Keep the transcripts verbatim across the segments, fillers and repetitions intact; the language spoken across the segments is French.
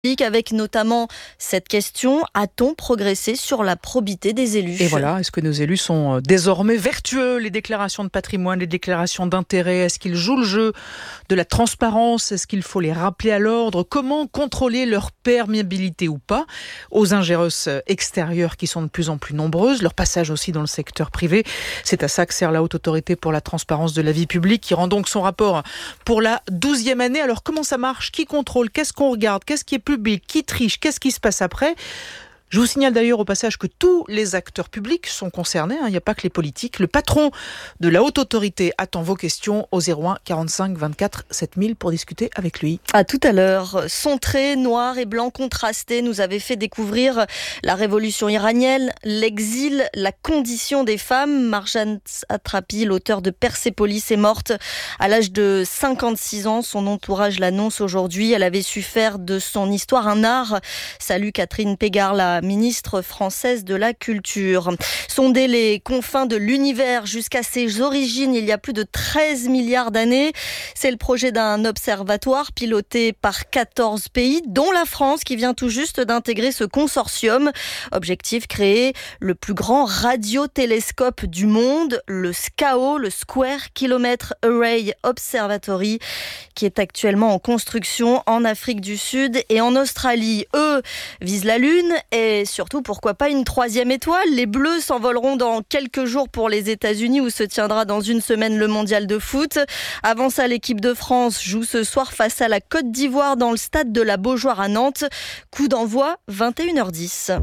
avec notamment cette question, a-t-on progressé sur la probité des élus ? Et voilà, est-ce que nos élus sont désormais vertueux ? Les déclarations de patrimoine, les déclarations d'intérêt, est-ce qu'ils jouent le jeu de la transparence ? Est-ce qu'il faut les rappeler à l'ordre ? Comment contrôler leur perméabilité ou pas aux ingérences extérieures qui sont de plus en plus nombreuses, leur passage aussi dans le secteur privé ? C'est à ça que sert la Haute Autorité pour la transparence de la vie publique qui rend donc son rapport pour la douzième année. Alors comment ça marche ? Qui contrôle ? Qu'est-ce qu'on regarde ? Qu'est-ce qui est public, qui triche, qu'est-ce qui se passe après ? Je vous signale d'ailleurs au passage que tous les acteurs publics sont concernés, hein, il n'y a pas que les politiques. Le patron de la Haute Autorité attend vos questions au zéro un quarante-cinq vingt-quatre sept mille pour discuter avec lui. À tout à l'heure. Son trait noir et blanc contrasté nous avait fait découvrir la révolution iranienne, l'exil, la condition des femmes. Marjane Satrapi, l'auteur de Persépolis, est morte à l'âge de cinquante-six ans. Son entourage l'annonce aujourd'hui. Elle avait su faire de son histoire un art. Salut Catherine Pégard, la ministre française de la Culture. Sonder les confins de l'univers jusqu'à ses origines il y a plus de treize milliards d'années. C'est le projet d'un observatoire piloté par quatorze pays, dont la France qui vient tout juste d'intégrer ce consortium. Objectif, créer le plus grand radiotélescope du monde, le SKAO, le Square Kilometre Array Observatory, qui est actuellement en construction en Afrique du Sud et en Australie. Eux visent la Lune et Et surtout, pourquoi pas une troisième étoile ? Les Bleus s'envoleront dans quelques jours pour les États-Unis où se tiendra dans une semaine le mondial de foot. Avant ça, l'équipe de France joue ce soir face à la Côte d'Ivoire dans le stade de la Beaujoire à Nantes. Coup d'envoi vingt et une heures dix.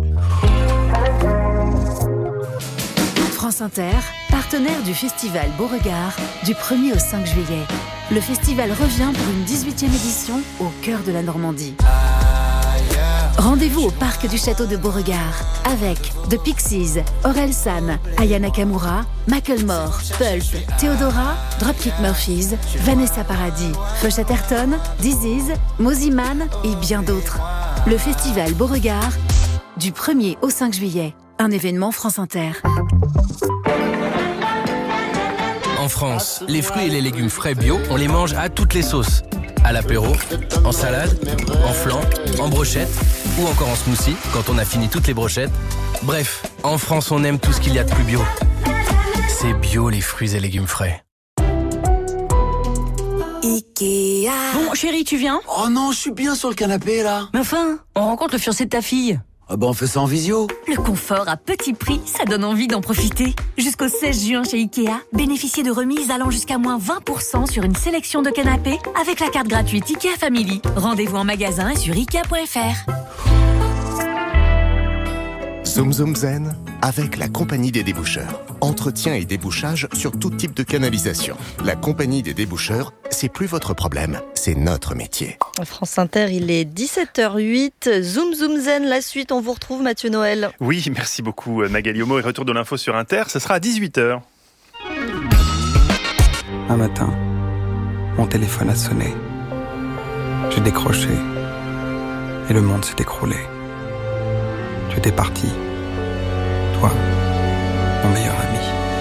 France Inter, partenaire du festival Beauregard du premier au cinq juillet. Le festival revient pour une dix-huitième édition au cœur de la Normandie. Rendez-vous au parc du château de Beauregard avec The Pixies, Orelsan, Aya Nakamura, Macklemore, Pulp, Theodora, Dropkick Murphys, Vanessa Paradis, Fush Atherton, Disease, Moziman et bien d'autres. Le festival Beauregard du premier au cinq juillet. Un événement France Inter. En France, les fruits et les légumes frais bio, on les mange à toutes les sauces. À l'apéro, en salade, en flan, en brochette ou encore en smoothie quand on a fini toutes les brochettes. Bref, en France, on aime tout ce qu'il y a de plus bio. C'est bio les fruits et légumes frais. Ikea. Bon, chérie, tu viens ? Oh non, je suis bien sur le canapé là. Mais enfin, on rencontre le fiancé de ta fille. Ah bah on fait ça en visio. Le confort à petit prix, ça donne envie d'en profiter. Jusqu'au seize juin chez Ikea, bénéficiez de remises allant jusqu'à moins vingt pour cent sur une sélection de canapés avec la carte gratuite Ikea Family. Rendez-vous en magasin et sur ikea point f r. Zoom Zoom Zen avec la Compagnie des déboucheurs. Entretien et débouchage sur tout type de canalisation. La Compagnie des déboucheurs, c'est plus votre problème, c'est notre métier. France Inter, il est dix-sept heures huit. Zoom Zoom Zen, la suite, on vous retrouve Mathieu Noël. Oui, merci beaucoup Magali Homo et retour de l'info sur Inter, ce sera à dix-huit heures. Un matin, mon téléphone a sonné. J'ai décroché et le monde s'est écroulé. Tu étais parti, toi, mon meilleur ami.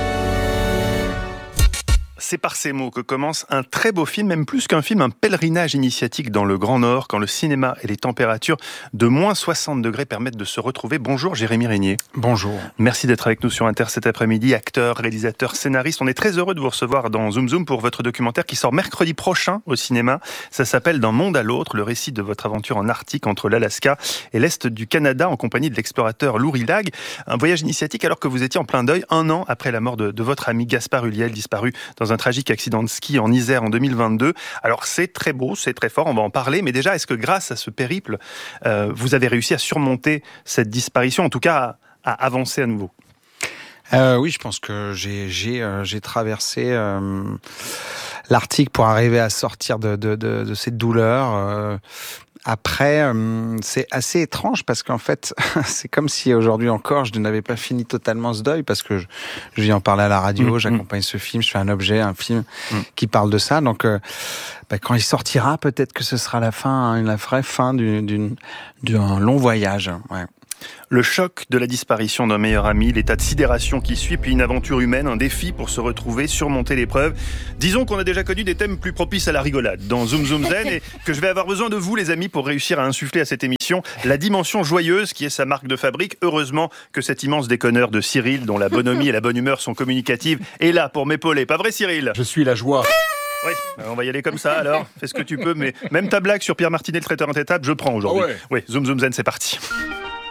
C'est par ces mots que commence un très beau film, même plus qu'un film, un pèlerinage initiatique dans le Grand Nord, quand le cinéma et les températures de moins soixante degrés permettent de se retrouver. Bonjour Jérémy Régnier. Bonjour. Merci d'être avec nous sur Inter cet après-midi, acteur, réalisateur, scénariste. On est très heureux de vous recevoir dans Zoom Zoom pour votre documentaire qui sort mercredi prochain au cinéma. Ça s'appelle D'un monde à l'autre, le récit de votre aventure en Arctique entre l'Alaska et l'Est du Canada en compagnie de l'explorateur Lou Rilhac. Un voyage initiatique alors que vous étiez en plein deuil un an après la mort de, de votre ami Gaspard Ulliel, disparu dans un tragique accident de ski en Isère en deux mille vingt-deux. Alors c'est très beau, c'est très fort, on va en parler, mais déjà, est-ce que grâce à ce périple, euh, vous avez réussi à surmonter cette disparition, en tout cas à, à avancer à nouveau ? euh, Oui, je pense que j'ai, j'ai, euh, j'ai traversé euh, l'Arctique pour arriver à sortir de, de, de, de cette douleur. Euh, Après, euh, c'est assez étrange parce qu'en fait, c'est comme si aujourd'hui encore, je n'avais pas fini totalement ce deuil parce que je, je viens en parler à la radio, mmh, j'accompagne mmh. ce film, je fais un objet, un film mmh. qui parle de ça. Donc, euh, bah, quand il sortira, peut-être que ce sera la fin, hein, la vraie fin d'une, d'une, d'un long voyage. Ouais. Le choc de la disparition d'un meilleur ami, l'état de sidération qui suit, puis une aventure humaine, un défi pour se retrouver, surmonter l'épreuve. Disons qu'on a déjà connu des thèmes plus propices à la rigolade dans Zoom Zoom Zen et que je vais avoir besoin de vous, les amis, pour réussir à insuffler à cette émission la dimension joyeuse qui est sa marque de fabrique. Heureusement que cet immense déconneur de Cyril, dont la bonhomie et la bonne humeur sont communicatives, est là pour m'épauler. Pas vrai, Cyril ? Je suis la joie. Oui, on va y aller comme ça alors. Fais ce que tu peux, mais même ta blague sur Pierre Martinet, le traiteur intraitable, je prends aujourd'hui. Ah ouais. Oui, Zoom Zoom Zen, c'est parti.